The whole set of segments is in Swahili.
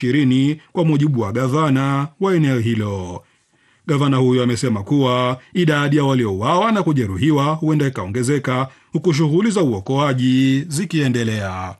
20, kwa mujibu wa gavana wa eneo hilo. Gavana huyo amesema kuwa idadi ya waliouawa na kujeruhiwa huenda ikaongezeka huku shughuli za uokoaji zikiendelea.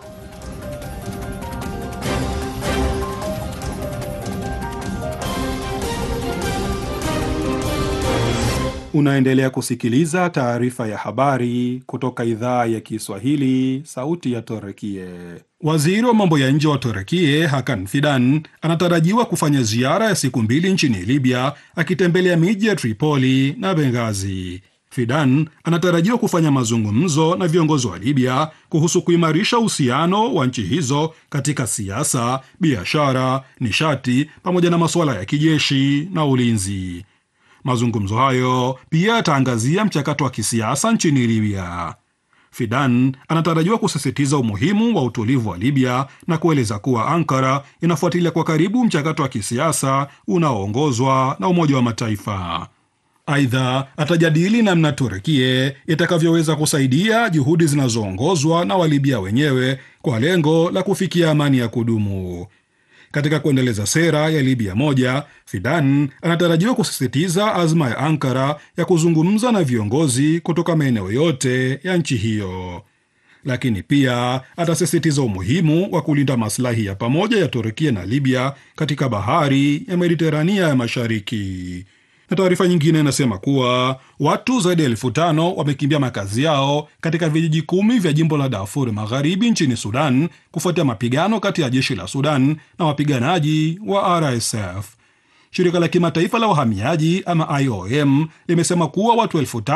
Unaendelea kusikiliza taarifa ya habari kutoka idhaa ya Kiswahili, sauti ya Torekie. Waziri wa mambo ya nje wa Torekie, Hakan Fidan, anatarajiwa kufanya ziara ya siku 2 nchini Libya, akitembelea miji ya Tripoli na Benghazi. Fidan anatarajiwa kufanya mazungumzo na viongozi wa Libya kuhusu kuimarisha uhusiano wa nchi hizo katika siasa, biashara, nishati pamoja na masuala ya kijeshi na ulinzi. Mazungumzo hayo pia yataangazia mchakato wa kisiasa nchini Libya. Fidan anatarajiwa kusisitiza umuhimu wa utulivu wa Libya na kueleza kuwa Ankara inafuatilia kwa karibu mchakato wa kisiasa unaoongozwa na Umoja wa Mataifa. Aidha, atajadili namna Turkie itakavyoweza kusaidia juhudi zinazoongozwa na Walibya wenyewe kwa lengo la kufikia amani ya kudumu. Katika kuendeleza sera ya Libya moja, Fidan anatarajiwa kusisitiza azma ya Ankara ya kuzungumza na viongozi kutoka maeneo yote ya nchi hiyo. Lakini pia atasisitiza umuhimu wa kulinda maslahi ya pamoja ya Turkia na Libya katika bahari ya Mediterania ya Mashariki. Na taarifa nyingine inasema kuwa watu zaidi ya 5,000 wamekimbia makazi yao katika vijiji 10 vya jimbo la Darfur Magharibi nchini Sudan kufuatia mapigano kati ya jeshi la Sudan na wapiganaji wa RSF. Shirika la kimataifa la wahamiaji ama IOM limesema kuwa watu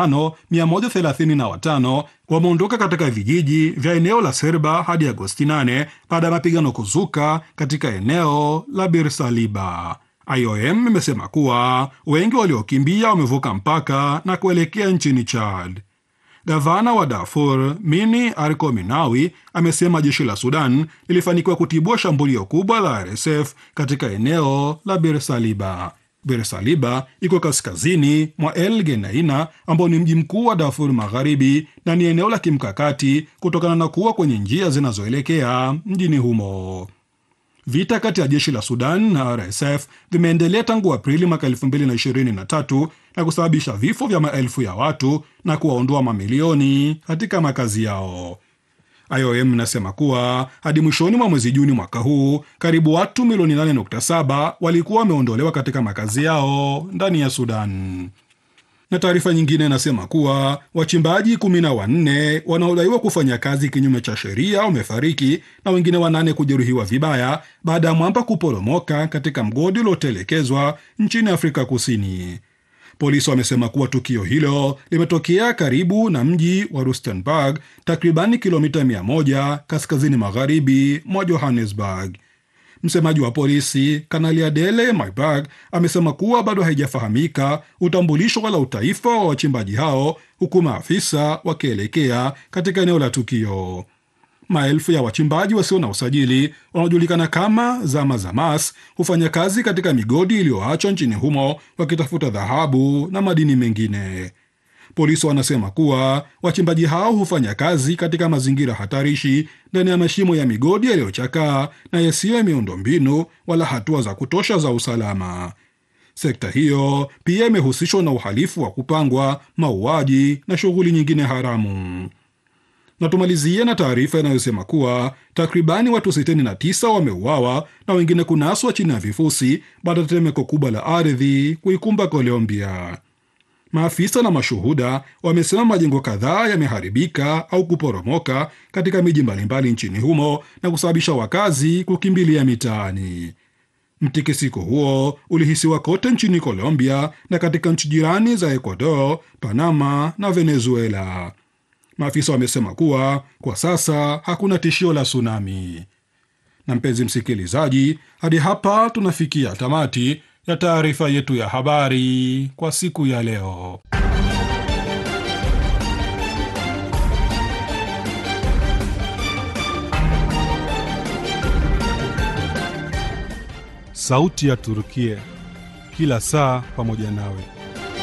5,135 wameondoka katika vijiji vya eneo la Serba hadi Agosti 8 baada ya mapigano kuzuka katika eneo la Bir Saliba. IOM imesema kuwa wengi waliokimbia wamevuka mpaka na kuelekea nchini Chad. Gavana wa Darfur Mini Arko Minawi amesema jeshi la Sudan lilifanikiwa kutibua shambulio kubwa la RSF katika eneo la Bir Saliba. Bir Saliba iko kaskazini mwa El Geneina ambao ni mji mkuu wa Darfur Magharibi na ni eneo la kimkakati kutokana na kuwa kwenye njia zinazoelekea mjini humo. Vita kati ya jeshi la Sudan na RSF vimeendelea tangu Aprili mwaka 2023 na kusababisha vifo vya maelfu ya watu na kuwaondoa mamilioni katika makazi yao. IOM inasema kuwa hadi mwishoni mwa mwezi Juni mwaka huu, karibu watu milioni 8.7 walikuwa wameondolewa katika makazi yao ndani ya Sudan. Na taarifa nyingine inasema kuwa wachimbaji 14 wanaodaiwa kufanya kazi kinyume cha sheria wamefariki na wengine 8 kujeruhiwa vibaya baada ya mwamba kuporomoka katika mgodi uliotelekezwa nchini Afrika Kusini. Polisi wamesema kuwa tukio hilo limetokea karibu na mji wa Rustenburg, takribani kilomita 100 kaskazini magharibi mwa Johannesburg. Msemaji wa polisi Kanali Adele Myberg amesema kuwa bado haijafahamika utambulisho wala utaifa wa wachimbaji hao, huku maafisa wakielekea katika eneo la tukio. Maelfu ya wachimbaji wasio na usajili wanaojulikana kama Zama Zamas hufanya kazi katika migodi iliyoachwa nchini humo wakitafuta dhahabu na madini mengine. Polisi wanasema kuwa wachimbaji hao hufanya kazi katika mazingira hatarishi ndani ya mashimo ya migodi yaliyochakaa na yasiyo ya miundombinu wala hatua za kutosha za usalama. Sekta hiyo pia imehusishwa na uhalifu wa kupangwa, mauaji na shughuli nyingine haramu. Na tumalizie na taarifa inayosema kuwa takribani watu 69 wameuawa na wengine kunaswa chini ya vifusi baada ya tetemeko kubwa la ardhi kuikumba Colombia. Maafisa na mashuhuda wamesema majengo kadhaa yameharibika au kuporomoka katika miji mbalimbali nchini humo na kusababisha wakazi kukimbilia mitaani. Mtikisiko huo ulihisiwa kote nchini Colombia na katika nchi jirani za Ecuador, Panama na Venezuela. Maafisa wamesema kuwa kwa sasa hakuna tishio la tsunami. Na mpenzi msikilizaji, hadi hapa tunafikia tamati ya taarifa yetu ya habari kwa siku ya leo. Sauti ya Turkia, kila saa pamoja nawe.